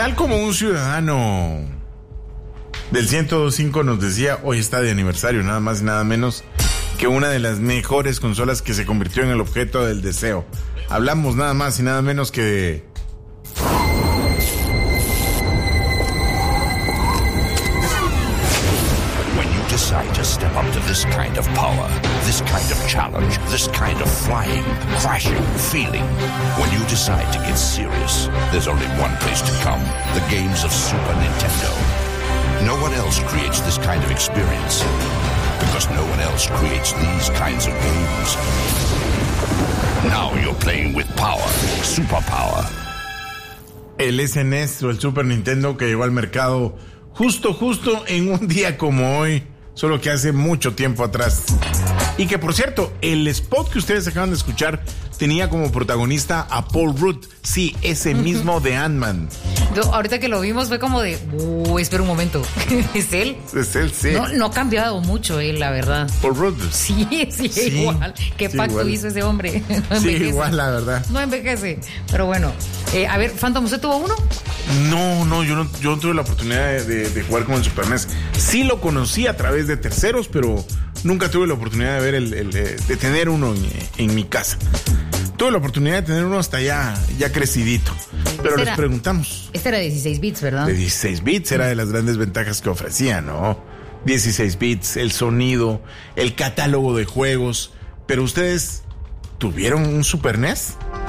Tal como un ciudadano del 102.5 nos decía, hoy está de aniversario, nada más y nada menos que una de las mejores consolas que se convirtió en el objeto del deseo. Hablamos nada más y nada menos que de... When you decide to step up to this kind of power, this kind of challenge, this kind of flying, crashing, feeling, when you decide to get serious, there's only one place to come, the games of Super Nintendo. No one else creates this kind of experience, because no one else creates these kinds of games. Now you're playing with power, superpower. El SNES o el Super Nintendo que llegó al mercado justo en un día como hoy, solo que hace mucho tiempo atrás. Y que, por cierto, el spot que ustedes acaban de escuchar tenía como protagonista a Paul Rudd. Sí, ese mismo de Ant-Man. Ahorita que lo vimos fue como de... espera un momento. ¿Es él? Es él, sí. No ha cambiado mucho él, la verdad. Paul Rudd. Sí, igual. ¿Qué pacto igual hizo ese hombre? No sí, igual, la verdad. No envejece. Pero bueno. A ver, Phantom, ¿usted tuvo uno? No, yo no tuve la oportunidad de jugar con el Super NES. Sí lo conocí a través de terceros, pero nunca tuve la oportunidad de ver de tener uno en mi casa. Tuve la oportunidad de tener uno hasta ya crecidito. Pero les preguntamos. Este era de 16 bits, ¿verdad? De 16 bits era de las grandes ventajas que ofrecía, ¿no? 16 bits, el sonido, el catálogo de juegos. Pero ustedes, ¿tuvieron un Super NES?